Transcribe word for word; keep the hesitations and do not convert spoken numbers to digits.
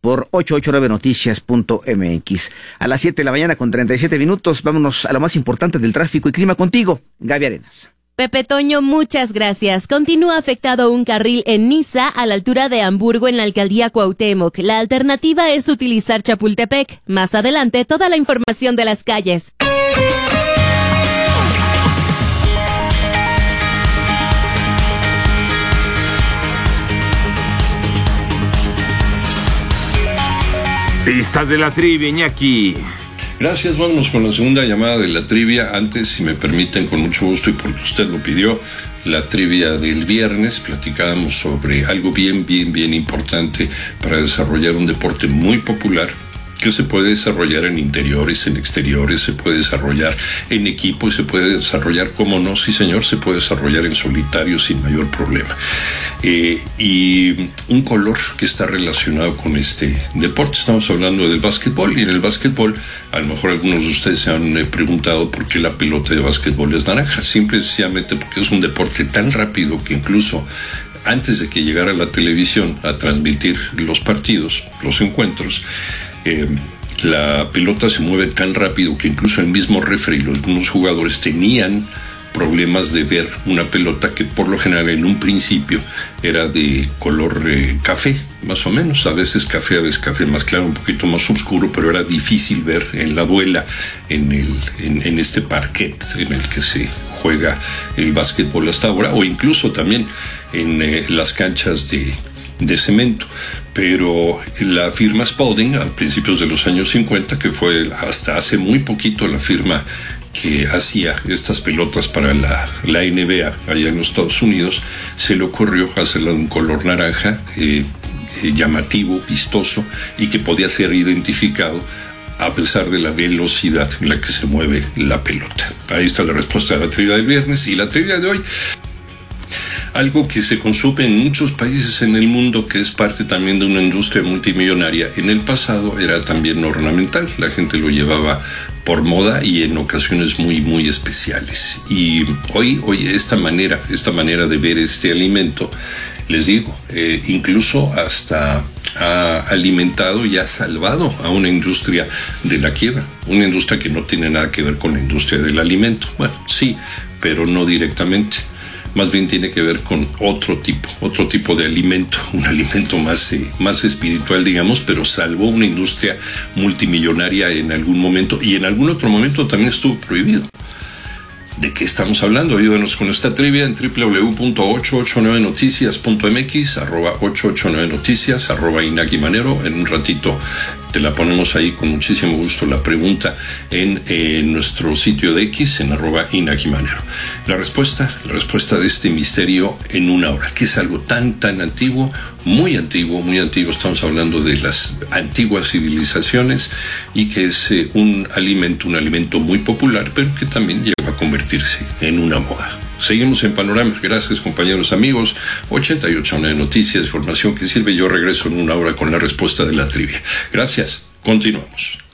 por ochocientos ochenta y nueve noticias punto m x. A las siete de la mañana con treinta y siete minutos, vámonos a lo más importante del tráfico y clima contigo, Gaby Arenas. Pepe Toño, muchas gracias. Continúa afectado un carril en Niza a la altura de Hamburgo en la alcaldía Cuauhtémoc. La alternativa es utilizar Chapultepec. Más adelante, toda la información de las calles. Pistas de la trivia, Iñaki. Gracias, vámonos con la segunda llamada de la trivia. Antes, si me permiten, con mucho gusto y porque usted lo pidió, la trivia del viernes, platicábamos sobre algo bien, bien, bien importante para desarrollar un deporte muy popular que se puede desarrollar en interiores, en exteriores, se puede desarrollar en equipo y se puede desarrollar, como no, sí señor, se puede desarrollar en solitario sin mayor problema. Eh, y un color que está relacionado con este deporte, estamos hablando del básquetbol, y en el básquetbol, a lo mejor algunos de ustedes se han eh, preguntado por qué la pelota de básquetbol es naranja, simple y sencillamente porque es un deporte tan rápido que incluso antes de que llegara la televisión a transmitir los partidos, los encuentros, Eh, la pelota se mueve tan rápido que incluso el mismo referee y los mismos jugadores tenían problemas de ver una pelota que por lo general en un principio era de color eh, café, más o menos, a veces café, a veces café más claro, un poquito más oscuro, pero era difícil ver en la duela, en, el, en, en este parquet en el que se juega el básquetbol hasta ahora, o incluso también en eh, las canchas de de cemento. Pero la firma Spalding a principios de los años cincuenta, que fue hasta hace muy poquito la firma que hacía estas pelotas para la, la N B A allá en los Estados Unidos, se le ocurrió hacerla de un color naranja eh, eh, llamativo, vistoso, y que podía ser identificado a pesar de la velocidad en la que se mueve la pelota. Ahí está la respuesta de la trivia del viernes. Y la trivia de hoy, algo que se consume en muchos países en el mundo, que es parte también de una industria multimillonaria. En el pasado era también ornamental, la gente lo llevaba por moda y en ocasiones muy, muy especiales. Y hoy, hoy esta manera, esta manera de ver este alimento, les digo, eh, incluso hasta ha alimentado y ha salvado a una industria de la quiebra, una industria que no tiene nada que ver con la industria del alimento. Bueno, sí, pero no directamente. Más bien tiene que ver con otro tipo, otro tipo de alimento, un alimento más, eh, más espiritual, digamos, pero salvó una industria multimillonaria en algún momento, y en algún otro momento también estuvo prohibido. ¿De qué estamos hablando? Ayúdanos con esta trivia en doble u doble u doble u punto ochocientos ochenta y nueve noticias punto m x, arroba ochocientos ochenta y nueve noticias, arroba Iñaki Manero. En un ratito te la ponemos ahí con muchísimo gusto la pregunta en, en nuestro sitio de X, en arroba Iñaki Manero. La respuesta, la respuesta de este misterio en una hora, que es algo tan, tan antiguo, muy antiguo, muy antiguo. Estamos hablando de las antiguas civilizaciones y que es eh, un alimento, un alimento muy popular, pero que también llegó a convertirse en una moda. Seguimos en Panorama. Gracias, compañeros, amigos. ochenta y ocho Noticias, información que sirve. Yo regreso en una hora con la respuesta de la trivia. Gracias. Continuamos.